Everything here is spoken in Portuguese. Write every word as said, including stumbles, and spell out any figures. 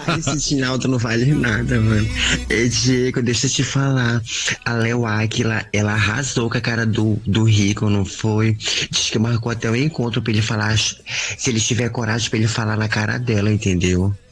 Esse Tinaldo não vale nada, mano. É, Diego, deixa eu te falar. A Léo Aquila, ela arrasou com a cara do, do Rico, não foi? Diz que marcou até um encontro pra ele falar, se ele tiver coragem pra ele falar na cara dela, entendeu?